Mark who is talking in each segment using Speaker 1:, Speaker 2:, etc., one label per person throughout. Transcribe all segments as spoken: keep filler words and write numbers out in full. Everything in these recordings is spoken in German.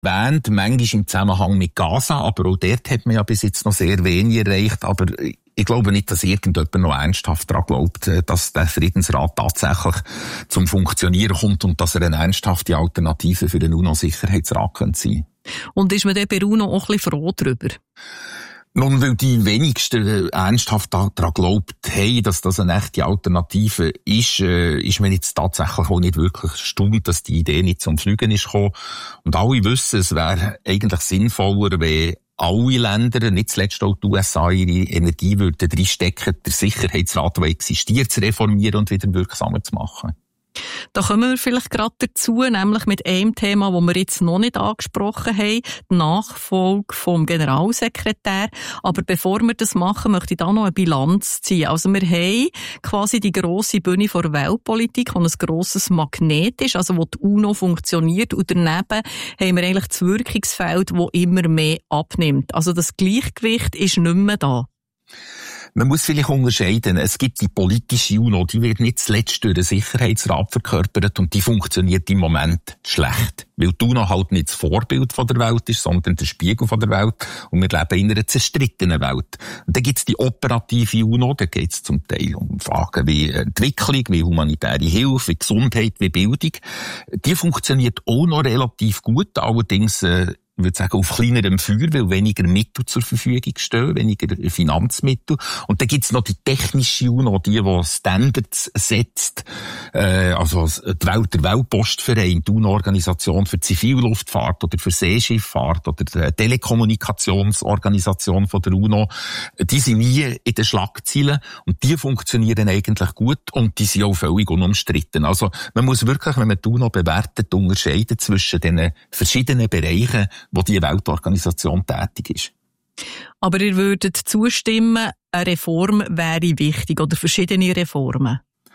Speaker 1: erwähnt, manchmal im Zusammenhang mit Gaza, aber auch dort hat man ja bis jetzt noch sehr wenig erreicht. Aber ich glaube nicht, dass irgendjemand noch ernsthaft daran glaubt, dass der Friedensrat tatsächlich zum Funktionieren kommt und dass er eine ernsthafte Alternative für den UNO-Sicherheitsrat sein könnte.
Speaker 2: Und ist man dann bei UNO auch ein bisschen froh darüber?
Speaker 1: Nun, weil die wenigsten ernsthaft daran glaubt haben, dass das eine echte Alternative ist, äh, ist man jetzt tatsächlich auch nicht wirklich erstaunt, dass die Idee nicht zum Fliegen ist gekommen. Und alle wissen, es wäre eigentlich sinnvoller, wenn alle Länder, nicht zuletzt auch die U S A, ihre Energie würden reinstecken, den Sicherheitsrat, der existiert, zu reformieren und wieder wirksamer zu machen.
Speaker 2: Da kommen wir vielleicht gerade dazu, nämlich mit einem Thema, das wir jetzt noch nicht angesprochen haben, die Nachfolge vom Generalsekretär. Aber bevor wir das machen, möchte ich da noch eine Bilanz ziehen. Also wir haben quasi die grosse Bühne der Weltpolitik, die ein grosses Magnet ist, also wo die UNO funktioniert. Und daneben haben wir eigentlich das Wirkungsfeld, das immer mehr abnimmt. Also das Gleichgewicht ist nicht mehr da.
Speaker 1: Man muss vielleicht unterscheiden. Es gibt die politische UNO, die wird nicht zuletzt durch den Sicherheitsrat verkörpert und die funktioniert im Moment schlecht. Weil die UNO halt nicht das Vorbild von der Welt ist, sondern der Spiegel von der Welt. Und wir leben in einer zerstrittenen Welt. Und dann gibt es die operative UNO, da geht es zum Teil um Fragen wie Entwicklung, wie humanitäre Hilfe, wie Gesundheit, wie Bildung. Die funktioniert auch noch relativ gut, allerdings äh, ich würde sagen, auf kleinerem Feuer, weil weniger Mittel zur Verfügung stehen, weniger Finanzmittel. Und dann gibt's noch die technische UNO, die, die Standards setzt, äh, also die Welt, der Weltpostverein, die UNO-Organisation für Zivilluftfahrt oder für Seeschifffahrt oder die Telekommunikationsorganisation von der UNO, die sind nie in den Schlagzeilen und die funktionieren eigentlich gut und die sind auch völlig unumstritten. Also man muss wirklich, wenn man die UNO bewertet, unterscheiden zwischen den verschiedenen Bereichen, wo die Weltorganisation tätig ist.
Speaker 2: Aber ihr würdet zustimmen, eine Reform wäre wichtig oder verschiedene Reformen?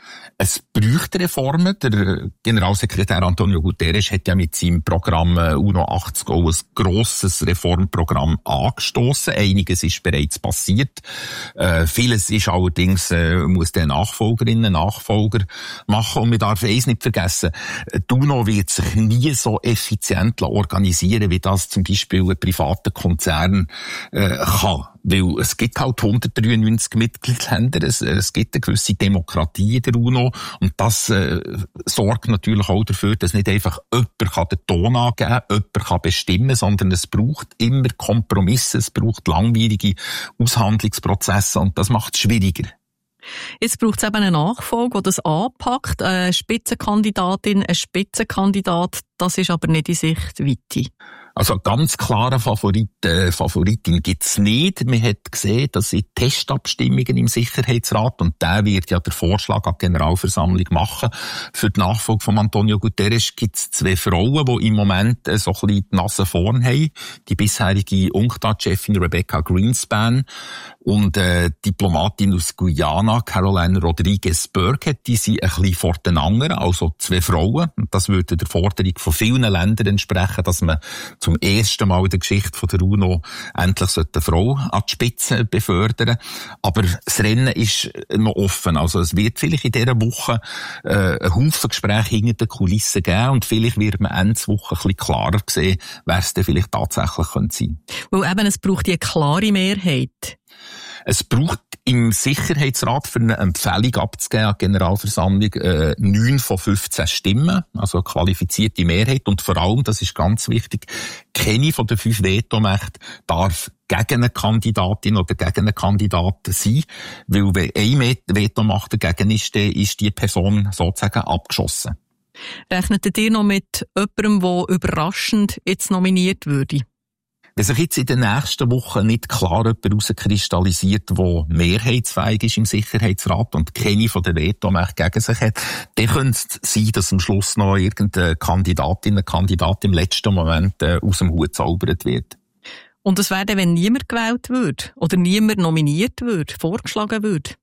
Speaker 1: Es bräuchte Reformen. Der Generalsekretär Antonio Guterres hat ja mit seinem Programm UNO achtzig auch ein grosses Reformprogramm angestoßen. Einiges ist bereits passiert. Äh, vieles ist allerdings, äh, muss der Nachfolgerinnen, Nachfolger machen. Und man darf eins nicht vergessen, die UNO wird sich nie so effizient organisieren, wie das zum Beispiel ein privater Konzern äh, kann. Weil es gibt halt hundertdreiundneunzig Mitgliedsländer, es, es gibt eine gewisse Demokratie in der UNO und das äh, sorgt natürlich auch dafür, dass nicht einfach jemand kann den Ton angeben kann, jemand kann bestimmen, sondern es braucht immer Kompromisse, es braucht langwierige Aushandlungsprozesse und das macht es schwieriger.
Speaker 2: Jetzt braucht es eben eine Nachfolge, die das anpackt. Eine Spitzenkandidatin, ein Spitzenkandidat, das ist aber nicht in Sichtweite.
Speaker 1: Also ganz klare Favorit, äh, Favoritin gibt's nicht. Man hat gesehen, dass in Testabstimmungen im Sicherheitsrat, und der wird ja der Vorschlag an die Generalversammlung machen, für die Nachfolge von Antonio Guterres gibt's zwei Frauen, die im Moment äh, so ein bisschen die Nase vorn haben. Die bisherige UNCTAD-Chefin Rebecca Greenspan und äh, Diplomatin aus Guyana, Caroline Rodriguez Burkett, die sind ein bisschen vor den anderen, also zwei Frauen. Und das würde der Forderung von vielen Ländern entsprechen, dass man zum ersten Mal in der Geschichte der UNO endlich eine Frau an die Spitze befördern. Aber das Rennen ist noch offen. Also es wird vielleicht in dieser Woche äh, ein Haufen Gespräche hinter den Kulissen geben und vielleicht wird man Ende Woche ein bisschen klarer sehen, wer es denn vielleicht tatsächlich sein könnte.
Speaker 2: Weil eben, es braucht die klare Mehrheit.
Speaker 1: Es braucht im Sicherheitsrat für eine Empfehlung abzugeben an die Generalversammlung äh, neun von fünfzehn Stimmen, also eine qualifizierte Mehrheit. Und vor allem, das ist ganz wichtig, keine von den fünf Vetomächten darf gegen eine Kandidatin oder gegen einen Kandidaten sein, weil wenn eine Vetomacht dagegen ist, dann ist die Person sozusagen abgeschossen.
Speaker 2: Rechnet ihr noch mit jemandem, der überraschend jetzt nominiert würde?
Speaker 1: Wenn sich jetzt in den nächsten Wochen nicht klar jemand herauskristallisiert, der mehrheitsfähig ist im Sicherheitsrat und keine von den Vetomächten gegen sich hat, dann könnte es sein, dass am Schluss noch irgendeine Kandidatin, ein Kandidat im letzten Moment äh, aus dem Hut zaubert wird.
Speaker 2: Und das wäre dann, wenn niemand gewählt wird oder niemand nominiert wird, vorgeschlagen wird?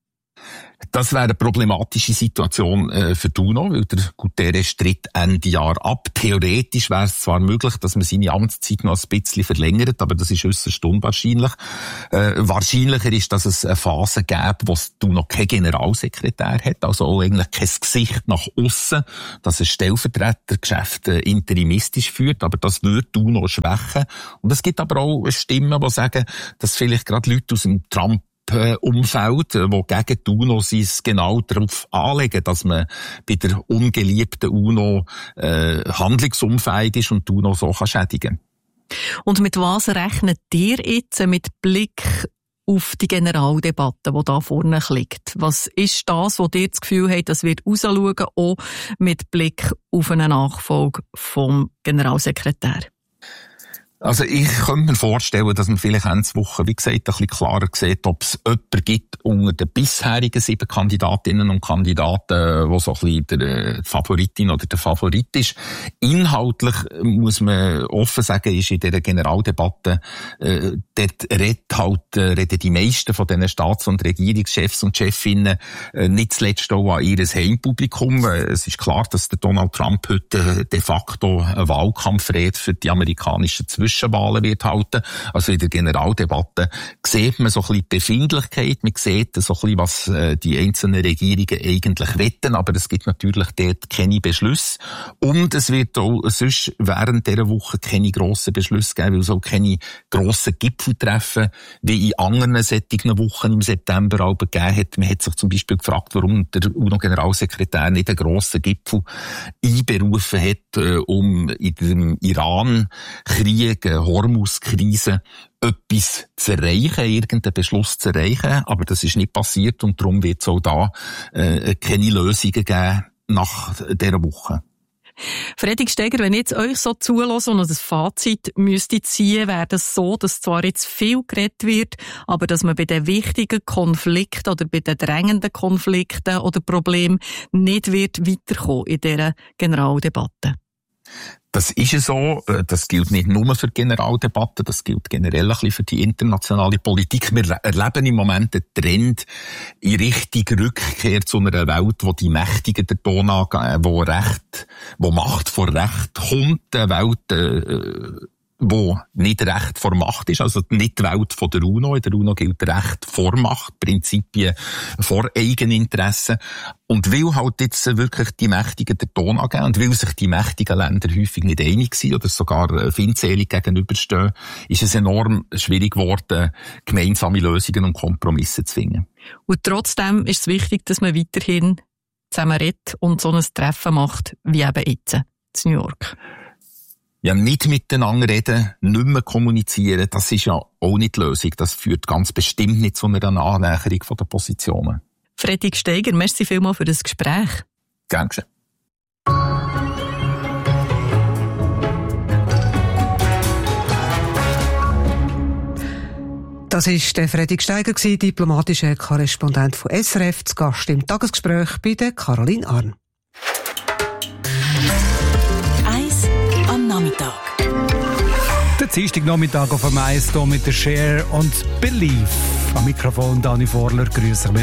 Speaker 1: Das wäre eine problematische Situation äh, für die UNO, weil der Guterres tritt Ende Jahr ab. Theoretisch wäre es zwar möglich, dass man seine Amtszeit noch ein bisschen verlängert, aber das ist äußerst unwahrscheinlich. Äh, wahrscheinlicher ist, dass es eine Phase gäbe, wo die UNO keinen Generalsekretär hat, also auch eigentlich kein Gesicht nach aussen, dass ein Stellvertretergeschäft äh, interimistisch führt, aber das würde die UNO schwächen. Und es gibt aber auch Stimmen, die sagen, dass vielleicht gerade Leute aus dem Trump Umfeld, wo gegen die UNO sich genau darauf anlegen, dass man bei der ungeliebten UNO äh, handlungsunfähig ist und die UNO so kann schädigen.
Speaker 2: Und mit was rechnet ihr jetzt mit Blick auf die Generaldebatte, die da vorne liegt? Was ist das, wo ihr das Gefühl habt, das wird rausschauen, auch mit Blick auf eine Nachfolge vom Generalsekretär?
Speaker 1: Also ich könnte mir vorstellen, dass man vielleicht Ende Woche, wie gesagt, ein bisschen klarer sieht, ob es jemanden gibt unter den bisherigen sieben Kandidatinnen und Kandidaten, wo so ein bisschen der Favoritin oder der Favorit ist. Inhaltlich muss man offen sagen, ist in dieser Generaldebatte, äh, dort redet halt, äh, reden die meisten von diesen Staats- und Regierungschefs und Chefinnen äh, nicht zuletzt auch an ihr Heimpublikum. Äh, es ist klar, dass der Donald Trump heute äh, de facto eine Wahlkampfrede für die amerikanischen Zwischen Wahlen wird halten. Also in der Generaldebatte sieht man so ein bisschen die Befindlichkeit, man sieht so ein bisschen, was äh, die einzelnen Regierungen eigentlich wetten, aber es gibt natürlich dort keine Beschlüsse. Und es wird auch sonst während dieser Woche keine grossen Beschlüsse geben, weil es auch keine grossen Gipfeltreffen wie in anderen solchen Wochen im September auch gegeben hat. Man hat sich zum Beispiel gefragt, warum der UNO-Generalsekretär nicht einen grossen Gipfel einberufen hat, äh, um in dem Iran-Krieg, Hormuz-Krise, etwas zu erreichen, irgendeinen Beschluss zu erreichen, aber das ist nicht passiert und darum wird es auch da äh, keine Lösungen geben nach dieser Woche.
Speaker 2: Fredrik Steger, wenn ich jetzt euch so zuhöre und ein Fazit müsste ziehen, wäre das so, dass zwar jetzt viel geredet wird, aber dass man bei den wichtigen Konflikten oder bei den drängenden Konflikten oder Problemen nicht wird weiterkommen in dieser Generaldebatte.
Speaker 1: Das ist es so. Das gilt nicht nur für die Generaldebatte, das gilt generell ein bisschen für die internationale Politik. Wir erleben im Moment einen Trend in Richtung Rückkehr zu einer Welt, wo die Mächtigen der Ton angeben, wo Recht, wo Macht vor Recht kommt, eine Welt, äh, wo nicht Recht vor Macht ist, also nicht die Welt von der UNO. In der UNO gilt Recht vor Macht, Prinzipien vor Eigeninteressen. Und weil halt jetzt wirklich die Mächtigen den Ton angeben und weil sich die mächtigen Länder häufig nicht einig sind oder sogar feindselig gegenüberstehen, ist es enorm schwierig geworden, gemeinsame Lösungen und Kompromisse zu finden.
Speaker 2: Und trotzdem ist es wichtig, dass man weiterhin zusammen redet und so ein Treffen macht, wie eben jetzt in New York.
Speaker 1: Ja, nicht miteinander reden, nicht mehr kommunizieren, das ist ja auch nicht die Lösung. Das führt ganz bestimmt nicht zu einer Annäherung der Positionen.
Speaker 2: Fredrik Steger, merci vielmals für das Gespräch.
Speaker 1: Gern geschehen.
Speaker 3: Das war der Fredrik Steiger, diplomatischer Korrespondent von S R F, zu Gast im Tagesgespräch bei der Caroline Arn.
Speaker 4: Nachmittag. Der Dienstagnachmittag auf dem Eis hier mit der Share und Belief. Am Mikrofon Dani Vorler, grüße mich.